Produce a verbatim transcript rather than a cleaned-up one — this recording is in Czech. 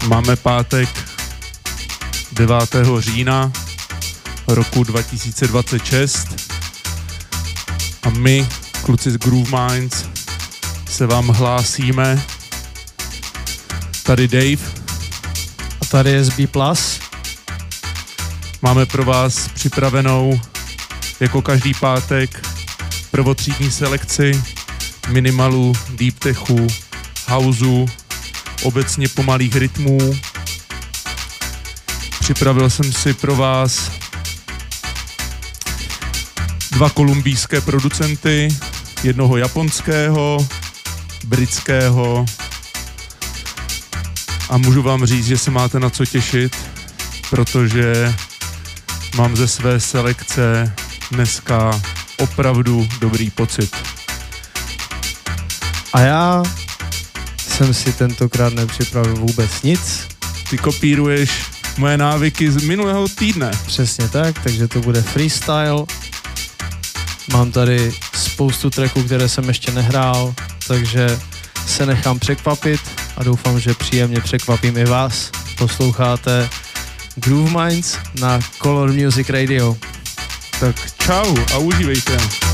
Máme pátek devátého října roku dva tisíce dvacet šest a my, kluci z Groove Minds, se vám hlásíme. Tady Dave. A tady je S B plus. Máme pro vás připravenou jako každý pátek prvotřídní selekci minimalu, deep techu, houseu, obecně pomalých rytmů. Připravil jsem si pro vás dva kolumbijské producenty, jednoho japonského, britského a můžu vám říct, že se máte na co těšit, protože mám ze své selekce dneska opravdu dobrý pocit. A já jsem si tentokrát nepřipravil vůbec nic. Ty kopíruješ moje návyky z minulého týdne. Přesně tak, takže to bude freestyle. Mám tady spoustu tracků, které jsem ještě nehrál, takže se nechám překvapit a doufám, že příjemně překvapím i vás. Posloucháte Groove Minds na Color Music Radio. Tak čau a užívejte.